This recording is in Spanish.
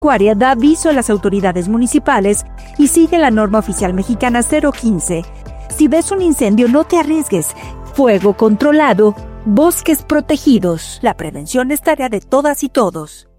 agropecuaria da aviso a las autoridades municipales y sigue la norma oficial mexicana 015. Si ves un incendio, no te arriesgues. Fuego controlado, bosques protegidos. La prevención es tarea de todas y todos.